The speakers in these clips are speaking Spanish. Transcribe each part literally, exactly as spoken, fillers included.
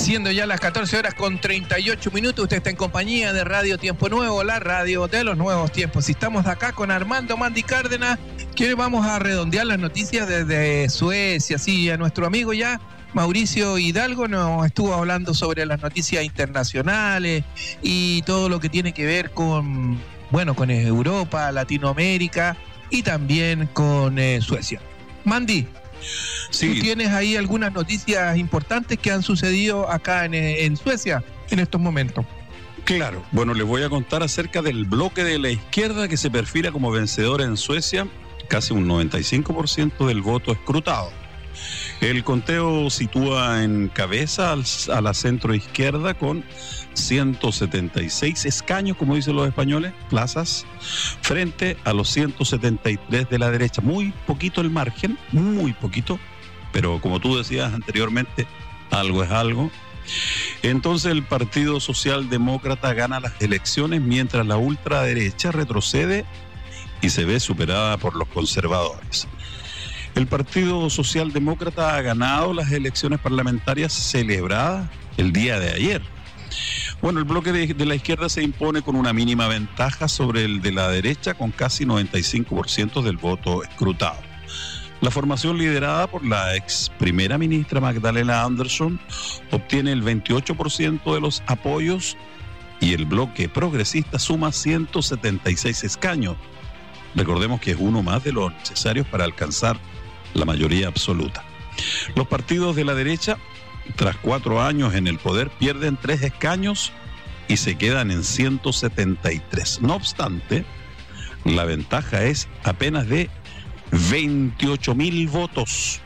Siendo ya las catorce horas con treinta y ocho minutos, usted está en compañía de Radio Tiempo Nuevo, la radio de los nuevos tiempos. Y estamos acá con Armando Mandy Cárdenas, que vamos a redondear las noticias desde Suecia. Sí, a nuestro amigo ya, Mauricio Hidalgo, nos estuvo hablando sobre las noticias internacionales y todo lo que tiene que ver con, bueno, con Europa, Latinoamérica y también con eh, Suecia. Mandy, sí. ¿Tú tienes ahí algunas noticias importantes que han sucedido acá en, en Suecia en estos momentos? Claro, bueno, les voy a contar acerca del bloque de la izquierda que se perfila como vencedor en Suecia, casi un noventa y cinco por ciento del voto escrutado. El conteo sitúa en cabeza al, a la centroizquierda con ciento setenta y seis escaños, como dicen los españoles, plazas, frente a los ciento setenta y tres de la derecha. Muy poquito el margen, muy poquito, pero como tú decías anteriormente, algo es algo. Entonces el Partido Socialdemócrata gana las elecciones mientras la ultraderecha retrocede y se ve superada por los conservadores. El Partido Socialdemócrata ha ganado las elecciones parlamentarias celebradas el día de ayer. Bueno, el bloque de, de la izquierda se impone con una mínima ventaja sobre el de la derecha, con casi noventa y cinco por ciento del voto escrutado. La formación liderada por la ex primera ministra Magdalena Andersson obtiene el veintiocho por ciento de los apoyos y el bloque progresista suma ciento setenta y seis escaños. Recordemos que es uno más de los necesarios para alcanzar la mayoría absoluta. Los partidos de la derecha, tras cuatro años en el poder, pierden tres escaños y se quedan en ciento setenta y tres. No obstante, la ventaja es apenas de veintiocho mil votos,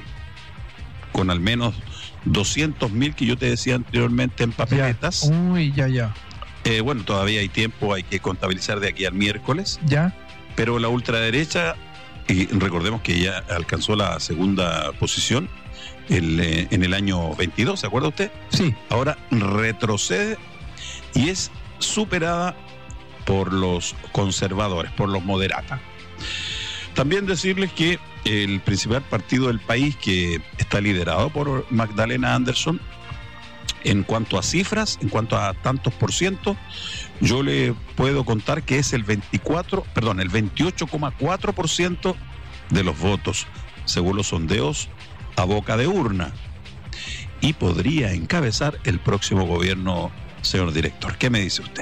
con al menos doscientos mil que yo te decía anteriormente en papeletas. Ya. Uy, ya, ya. Eh, bueno, todavía hay tiempo, hay que contabilizar de aquí al miércoles. Ya. Pero la ultraderecha, y recordemos que ya alcanzó la segunda posición el, eh, en el año veintidós, ¿se acuerda usted? Sí. Ahora retrocede y es superada por los conservadores, por los moderados. También decirles que el principal partido del país, que está liderado por Magdalena Andersson, en cuanto a cifras, en cuanto a tantos por ciento, yo le puedo contar que es el veinticuatro, perdón, el veintiocho coma cuatro por ciento de los votos, según los sondeos a boca de urna, y podría encabezar el próximo gobierno, señor director. ¿Qué me dice usted?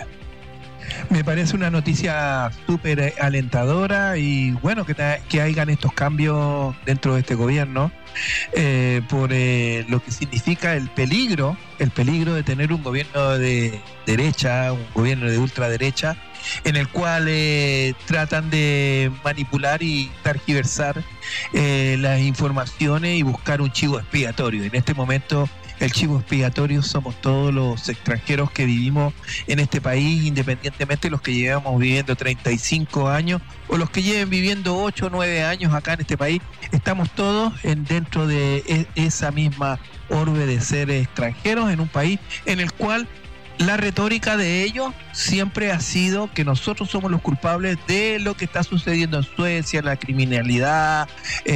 Me parece una noticia súper alentadora y bueno, que, ta, que hayan estos cambios dentro de este gobierno, eh, por eh, lo que significa el peligro, el peligro de tener un gobierno de derecha, un gobierno de ultraderecha, en el cual eh, tratan de manipular y tergiversar eh, las informaciones y buscar un chivo expiatorio. En este momento el chivo expiatorio somos todos los extranjeros que vivimos en este país, independientemente de los que llevamos viviendo treinta y cinco años o los que lleven viviendo ocho o nueve años acá en este país. Estamos todos en, dentro de esa misma orbe de ser extranjeros en un país en el cual la retórica de ellos siempre ha sido que nosotros somos los culpables de lo que está sucediendo en Suecia, la criminalidad,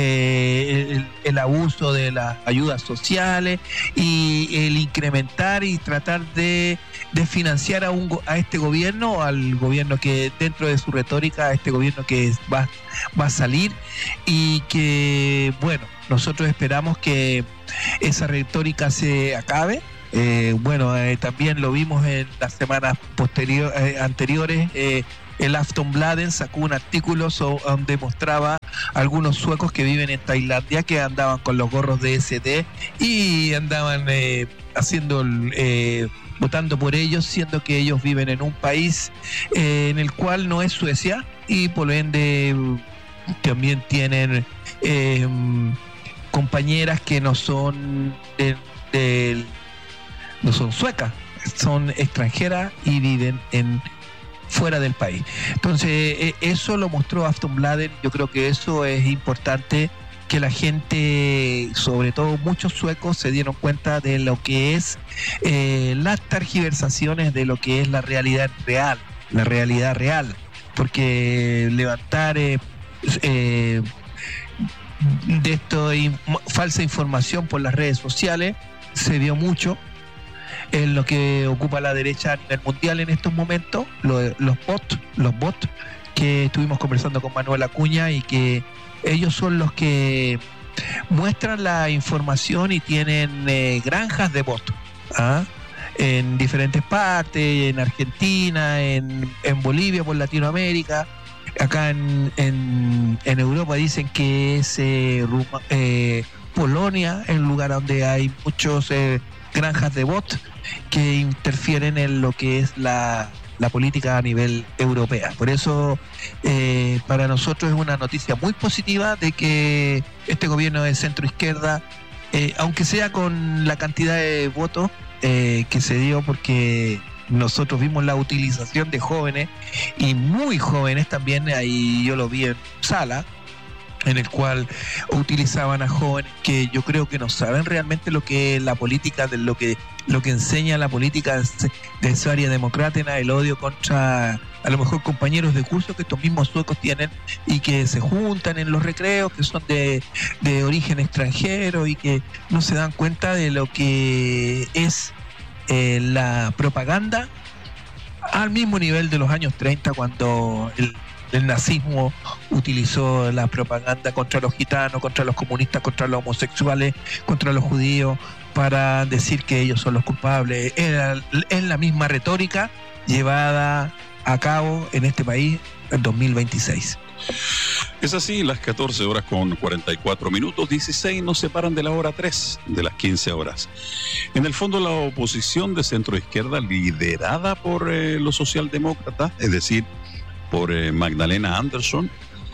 eh, el, el abuso de las ayudas sociales y el incrementar y tratar de, de financiar a, un, a este gobierno, al gobierno que dentro de su retórica, a este gobierno que va, va a salir, y que, bueno, nosotros esperamos que esa retórica se acabe. Eh, bueno, eh, también lo vimos en las semanas posterior, eh, anteriores. Eh, el Aftonbladet sacó un artículo so, donde mostraba algunos suecos que viven en Tailandia que andaban con los gorros de S D y andaban eh, haciendo, eh, votando por ellos, siendo que ellos viven en un país eh, en el cual no es Suecia y por ende también tienen eh, compañeras que no son del de, no son suecas, son extranjeras y viven en fuera del país. Entonces, eso lo mostró Aftonbladet. Yo creo que eso es importante, que la gente, sobre todo muchos suecos, se dieron cuenta de lo que es eh, las tergiversaciones de lo que es la realidad real, la realidad real, porque levantar eh, eh, de esto, falsa información por las redes sociales, se vio mucho. en lo que ocupa la derecha a nivel mundial en estos momentos, los, los bots, los bots que estuvimos conversando con Manuel Acuña, y que ellos son los que muestran la información y tienen eh, granjas de bots, ¿ah? En diferentes partes, en Argentina, en, en Bolivia, por Latinoamérica. Acá en, en, en Europa dicen que es eh, Ruma, eh, Polonia, el lugar donde hay muchos eh, granjas de bots que interfieren en lo que es la, la política a nivel europea. Por eso eh, para nosotros es una noticia muy positiva de que este gobierno de centro izquierda, eh, aunque sea con la cantidad de votos eh, que se dio, porque nosotros vimos la utilización de jóvenes y muy jóvenes también, ahí yo lo vi en sala, en el cual utilizaban a jóvenes que yo creo que no saben realmente lo que es la política, de lo que lo que enseña la política de su área democrática, el odio contra a lo mejor compañeros de curso que estos mismos suecos tienen y que se juntan en los recreos, que son de, de origen extranjero y que no se dan cuenta de lo que es eh, la propaganda al mismo nivel de los años treinta, cuando el El nazismo utilizó la propaganda contra los gitanos, contra los comunistas, contra los homosexuales, contra los judíos, para decir que ellos son los culpables. Era, es la misma retórica llevada a cabo en este país en dos mil veintiséis. Es así, las catorce horas con cuarenta y cuatro minutos, dieciséis nos separan de la hora tres, de las quince horas. En el fondo, la oposición de centro izquierda, liderada por eh, los socialdemócratas, es decir, por eh, Magdalena Andersson,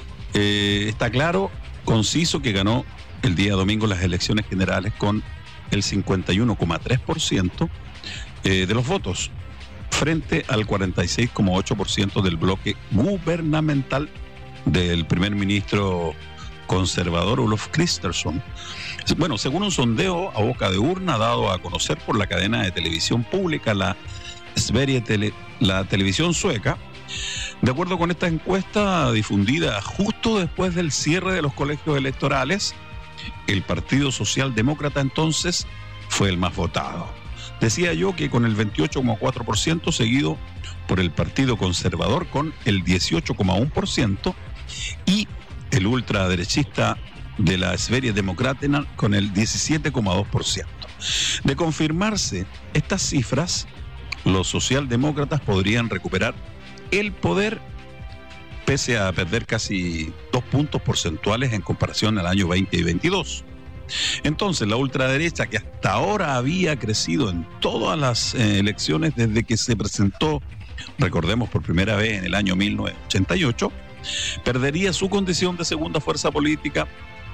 eh, está claro, conciso, que ganó el día domingo las elecciones generales con el cincuenta y uno coma tres por ciento eh, de los votos, frente al cuarenta y seis coma ocho por ciento del bloque gubernamental del primer ministro conservador Ulf Kristersson. Bueno, según un sondeo a boca de urna dado a conocer por la cadena de televisión pública, la Sverige Tele, la televisión sueca, de acuerdo con esta encuesta difundida justo después del cierre de los colegios electorales, el Partido Socialdemócrata entonces fue el más votado. Decía yo que con el veintiocho coma cuatro por ciento, seguido por el Partido Conservador con el dieciocho coma uno por ciento y el ultraderechista de la Sverige Demokraterna con el diecisiete coma dos por ciento. De confirmarse estas cifras, los socialdemócratas podrían recuperar el poder, pese a perder casi dos puntos porcentuales en comparación al año veinte y veintidós. Entonces, la ultraderecha, que hasta ahora había crecido en todas las eh, elecciones desde que se presentó, recordemos, por primera vez en el año mil novecientos ochenta y ocho, perdería su condición de segunda fuerza política,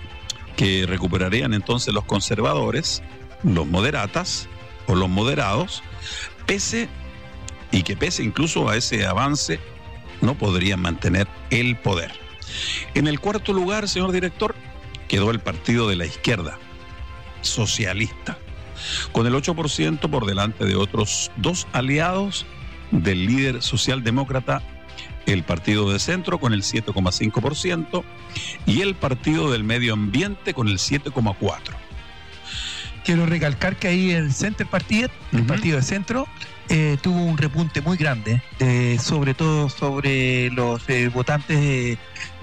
que recuperarían entonces los conservadores, los moderatas o los moderados, pese y que pese incluso a ese avance no podrían mantener el poder. En el cuarto lugar, señor director, quedó el partido de la izquierda, socialista, con el ocho por ciento por delante de otros dos aliados del líder socialdemócrata, el partido de centro con el siete coma cinco por ciento y el partido del medio ambiente con el siete coma cuatro por ciento. Quiero recalcar que ahí el Center Partido, el uh-huh. partido de centro, Eh, tuvo un repunte muy grande, eh, sobre todo sobre los eh, votantes de,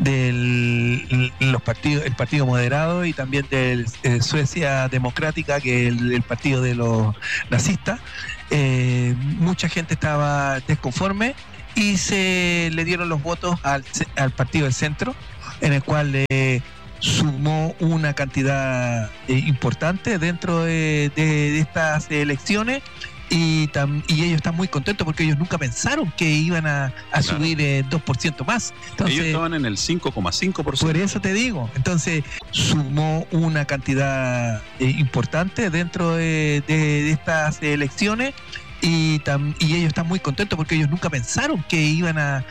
de los partidos, el partido moderado y también de eh, Suecia Democrática, que es el, el partido de los nazistas. Eh, mucha gente estaba desconforme y se le dieron los votos al, al partido del centro, en el cual eh, sumó una cantidad eh, importante dentro de, de, de estas elecciones. Y, tam, y ellos están muy contentos porque ellos nunca pensaron que iban a, a claro. subir eh, dos por ciento más. Entonces, ellos estaban en el cinco coma cinco por ciento. Por eso te digo. Entonces sumó una cantidad eh, importante dentro de, de, de estas elecciones y, tam, y ellos están muy contentos porque ellos nunca pensaron que iban a,